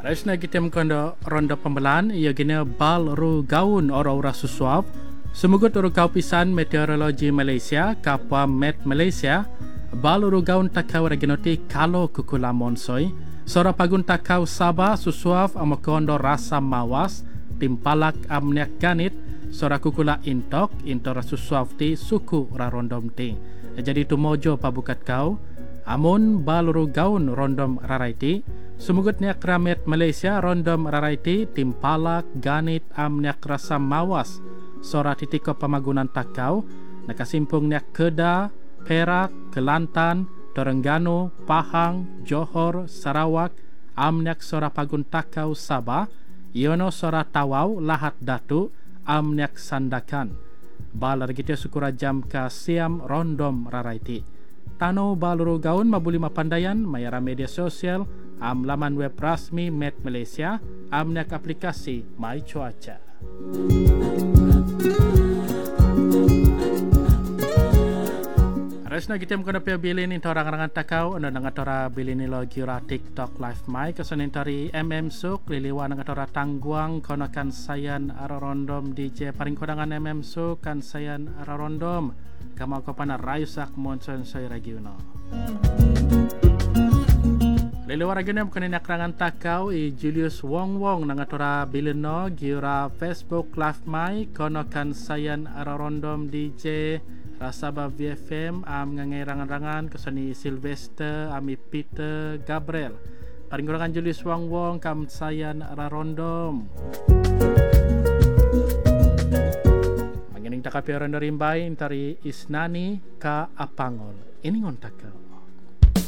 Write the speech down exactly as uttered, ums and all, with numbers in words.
Aisna kita mengkondo ronda pembelan ia gina bal ru gaun ora-ora susuap. Semoga ru kau pisan meteorologi Malaysia kapwa Met Malaysia bal ru gaun takau regenoti kalau kukula monsoi. Sora pagun takau Sabah susuap amakondo rasa mawas timpalak amniak ganit sora kukula intok intora susuap ti suku ra rondom ti. Jadi tu mojo pabukat kau amun bal ru gaun rondom raraiti semoga niak ramet Malaysia rondom raraiti timpalak ganit amniak rasa mawas sora titiko pamagunan takau nakasimpung niak Kedah, Perak, Kelantan, Terengganu, Pahang, Johor, Sarawak, amniak sora pagun takau Sabah, iono sora Tawau, Lahat Datu, amniak Sandakan. Balar kita sukura jam ka siam rondom raraiti. Tano baluru gaun mabuli mapandayan mayara media sosial, am laman web rasmi Met Malaysia, amniak aplikasi My Cuaca. Resna kita mengkona pia bilin into orang-orang takau anda dengan tora bilin lo gira TikTok live mic kesonin tori M M Suk liliwan dengan tora tangguang konakan sayan ararondom D J paling kodangan M M Suk kan sayan ararondom kamu ko pana rayusak monson soy regional liliwan regional mengkona nakrangan takau i Julius Wong Wong dengan tora bilin no gira Facebook live mic konakan sayan ararondom D J Rasaba V F M am ngangai rangan-rangan kesani Sylvester ami Peter Gabriel paling kurangan Julius Wong Wong kam sayan rarondom mangining takapi randa rimbai intari Isnani ka Apangol ini ngontakau